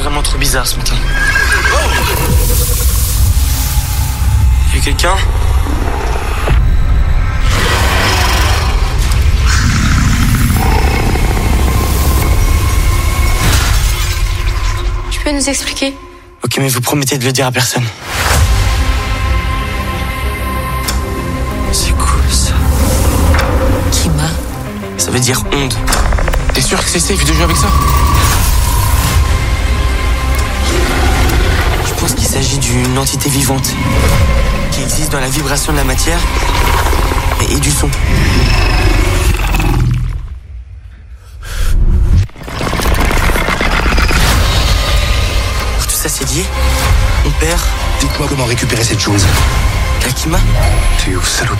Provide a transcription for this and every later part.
vraiment trop bizarre ce matin. Y'a quelqu'un ? Tu peux nous expliquer ? Ok, mais vous promettez de le dire à personne. C'est cool ça. Kima. Ça veut dire onde. T'es sûr que c'est safe de jouer avec ça ? Je pense qu'il s'agit d'une entité vivante qui existe dans la vibration de la matière et du son. Tout ça c'est lié. Mon père. Dites-moi comment récupérer cette chose. Kakima ? T'es où, saloperie ?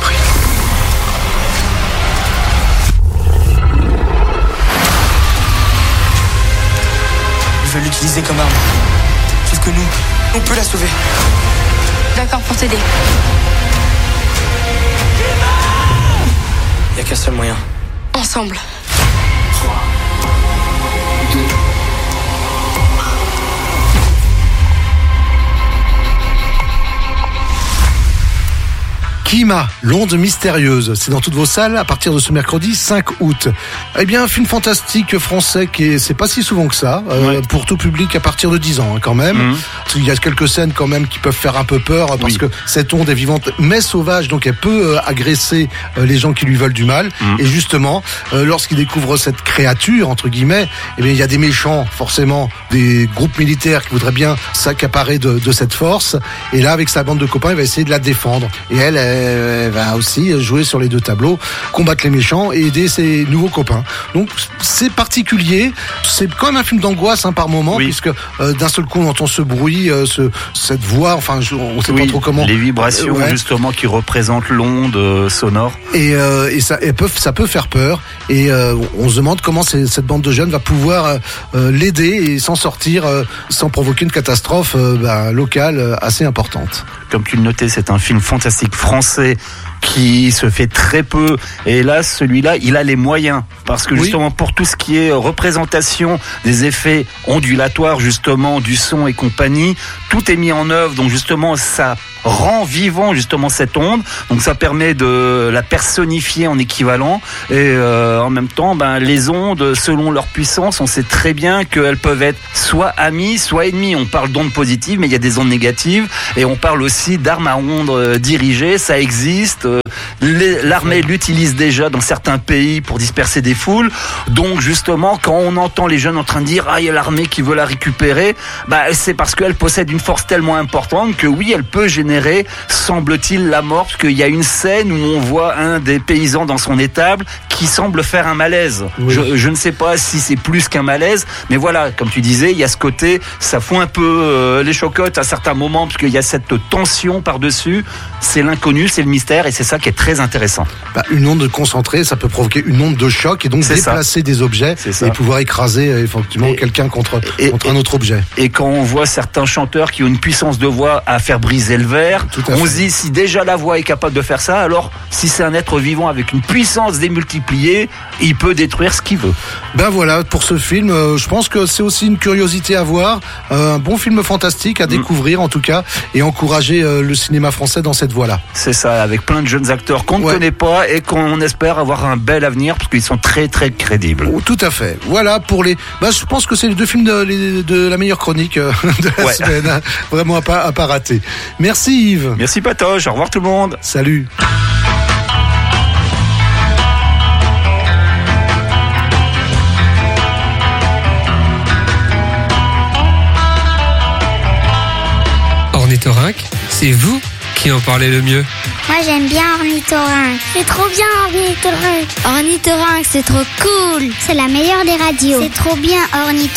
Je veux l'utiliser comme arme. Sauf que nous, on peut la sauver. D'accord, pour t'aider. Y a qu'un seul moyen. Ensemble. 3, 2... Kima, l'onde mystérieuse, c'est dans toutes vos salles à partir de ce mercredi 5 août. Eh bien, un film fantastique français c'est pas si souvent que ça, pour tout public à partir de 10 ans quand même. Il y a quelques scènes quand même qui peuvent faire un peu peur parce que cette onde est vivante mais sauvage, donc elle peut agresser les gens qui lui veulent du mal. Et justement, lorsqu'il découvre cette créature, entre guillemets, eh bien, il y a des méchants, forcément, des groupes militaires qui voudraient bien s'accaparer de cette force. Et là, avec sa bande de copains, il va essayer de la défendre. Et elle va aussi jouer sur les deux tableaux, combattre les méchants et aider ses nouveaux copains. Donc c'est particulier, c'est quand même un film d'angoisse par moment, puisque d'un seul coup on entend ce bruit, cette voix, enfin on sait pas trop comment. Les vibrations justement qui représentent l'onde sonore. Et ça peut faire peur. Et on se demande comment cette bande de jeunes va pouvoir l'aider et s'en sortir sans provoquer une catastrophe locale assez importante. Comme tu le notais, c'est un film fantastique français qui se fait très peu, et là celui-là il a les moyens, parce que justement pour tout ce qui est représentation des effets ondulatoires justement du son et compagnie, tout est mis en œuvre, donc justement ça rend vivant justement cette onde, donc ça permet de la personnifier en équivalent, et en même temps les ondes selon leur puissance, on sait très bien qu'elles peuvent être soit amies soit ennemies. On parle d'ondes positives mais il y a des ondes négatives, et on parle aussi d'armes à ondes dirigées, ça existe. L'armée l'utilise déjà dans certains pays pour disperser des foules. Donc justement, quand on entend les jeunes en train de dire « Ah, il y a l'armée qui veut la récupérer », c'est parce qu'elle possède une force tellement importante que oui, elle peut générer, semble-t-il, la mort. Parce qu'il y a une scène où on voit un des paysans dans son étable qui semble faire un malaise. Je ne sais pas si c'est plus qu'un malaise, mais voilà, comme tu disais, il y a ce côté, ça fout un peu les chocottes à certains moments, parce qu'il y a cette tension par-dessus. C'est l'inconnu, c'est le mystère, et c'est ça qui est très intéressant. Une onde concentrée, ça peut provoquer une onde de choc et donc déplacer des objets et pouvoir écraser effectivement quelqu'un contre un autre objet. Et quand on voit certains chanteurs qui ont une puissance de voix à faire briser le verre, on se dit si déjà la voix est capable de faire ça, alors si c'est un être vivant avec une puissance démultipliée, il peut détruire ce qu'il veut. Voilà, pour ce film, je pense que c'est aussi une curiosité à voir, un bon film fantastique à découvrir en tout cas, et encourager le cinéma français dans cette voie-là. C'est ça, avec plein de jeunes acteurs qu'on ne connaît pas et qu'on espère avoir un bel avenir, parce qu'ils sont très très crédibles. Tout à fait. Voilà pour les. Je pense que c'est les deux films de la meilleure chronique de la semaine. Vraiment à pas rater. Merci Yves. Merci Patoche. Au revoir tout le monde. Salut. Ornithorynque, c'est vous qui en parlez le mieux. Moi j'aime bien Ornithorynque. C'est trop bien Ornithorynque. Ornithorynque, c'est trop cool. C'est la meilleure des radios. C'est trop bien Ornithorynque.